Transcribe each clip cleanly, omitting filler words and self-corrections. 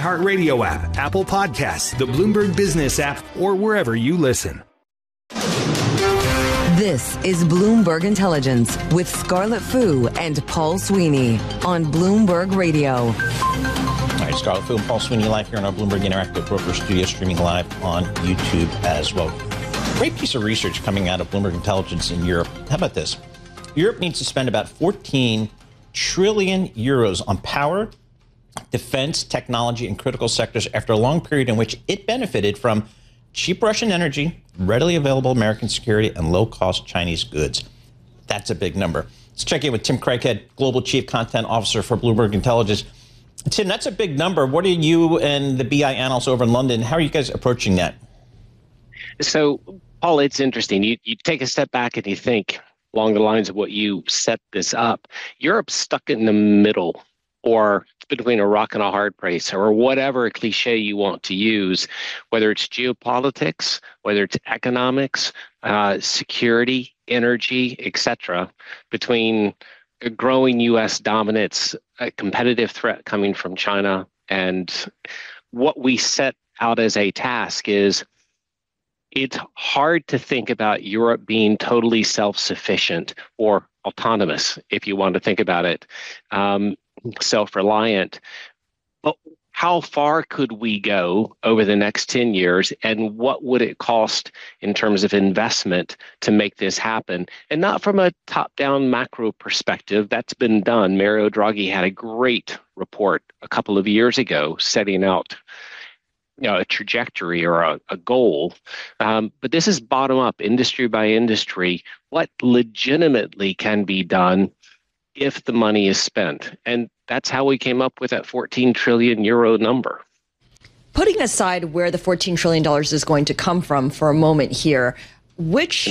iHeartRadio app, Apple Podcasts, the Bloomberg Business app, or wherever you listen. This is Bloomberg Intelligence with Scarlett Fu and Paul Sweeney on Bloomberg Radio. All right, Scarlett Fu and Paul Sweeney live here in our Bloomberg Interactive Broker Studio, streaming live on YouTube as well. Great piece of research coming out of Bloomberg Intelligence in Europe. How about this? Europe needs to spend about 14 trillion euros on power, defense, technology, and critical sectors after a long period in which it benefited from cheap Russian energy, readily available American security, and low-cost Chinese goods. That's a big number. Let's check in with Tim Craighead, Global Chief Content Officer for Bloomberg Intelligence. Tim, that's a big number. What are you and the BI analysts over in London, how are you guys approaching that? So, Paul, it's interesting. You take a step back and you think along the lines of what you set this up. Europe's stuck in the middle, or between a rock and a hard place, or whatever cliche you want to use, whether it's geopolitics, whether it's economics, security, energy, etc., between a growing U.S. dominance, a competitive threat coming from China, and what we set out as a task is it's hard to think about Europe being totally self-sufficient or autonomous, if you want to think about it, self-reliant. But how far could we go over the next 10 years, and what would it cost in terms of investment to make this happen? And not from a top-down macro perspective. That's been done. Mario Draghi had a great report a couple of years ago setting out a trajectory or a goal. But this is bottom up, industry by industry, what legitimately can be done if the money is spent. And that's how we came up with that 14 trillion euro number. Putting aside where the $14 trillion is going to come from for a moment here, which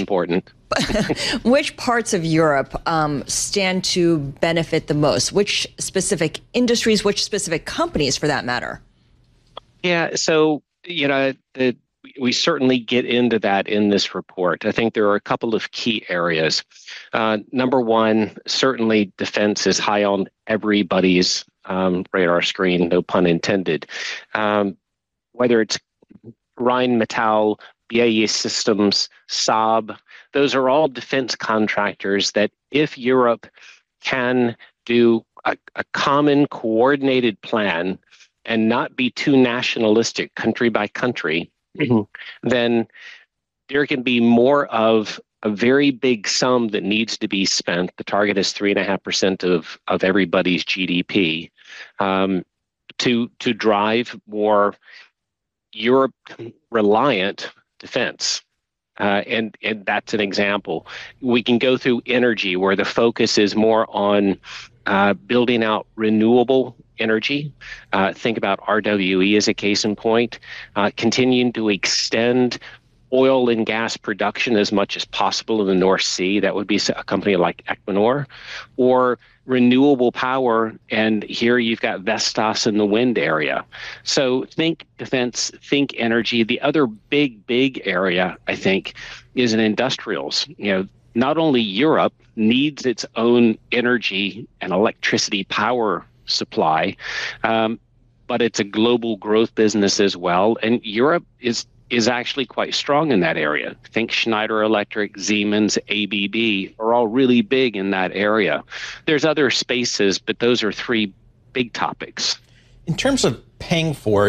parts of Europe stand to benefit the most? Which specific industries, which specific companies for that matter? Yeah, so, we certainly get into that in this report. I think there are a couple of key areas. Number one, certainly defense is high on everybody's radar screen, no pun intended. Whether it's Rheinmetall, BAE Systems, Saab, those are all defense contractors that if Europe can do a common coordinated plan and not be too nationalistic country by country, then there can be more of a very big sum that needs to be spent. The target is 3.5% of everybody's GDP to drive more Europe-reliant defense. And that's an example. We can go through energy, where the focus is more on building out renewable energy. Think about RWE as a case in point, continuing to extend oil and gas production as much as possible in the North Sea. That would be a company like Equinor, or renewable power. And here you've got Vestas in the wind area. So think defense, think energy. The other big area, I think, is in industrials. Not only Europe needs its own energy and electricity power supply, but it's a global growth business as well. And Europe is actually quite strong in that area. Think Schneider Electric, Siemens, ABB are all really big in that area. There's other spaces, but those are three big topics. In terms of paying for